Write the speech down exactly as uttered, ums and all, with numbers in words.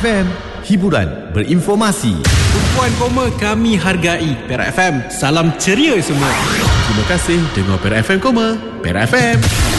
M, hiburan berinformasi. Tumpuan koma kami hargai. Perak F M, salam ceria semua. Terima kasih dengar Perak F M Koma. Perak F M.